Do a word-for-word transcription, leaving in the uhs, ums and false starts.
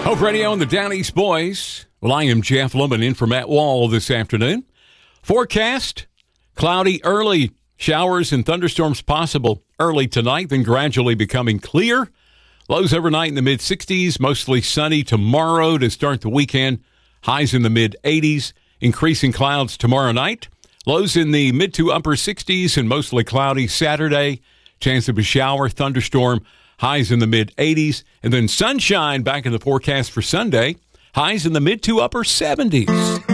Hope Radio and the Down East Boys. Well, I am Jeff Lemon in for Matt Wall this afternoon. Forecast, cloudy early, showers and thunderstorms possible early tonight, then gradually becoming clear. Lows overnight in the mid-sixties, mostly sunny tomorrow to start the weekend. Highs in the mid-eighties, increasing clouds tomorrow night. Lows in the mid to upper sixties and mostly cloudy Saturday. Chance of a shower, thunderstorm. Highs in the mid-eighties, and then sunshine back in the forecast for Sunday. Highs in the mid to upper seventies.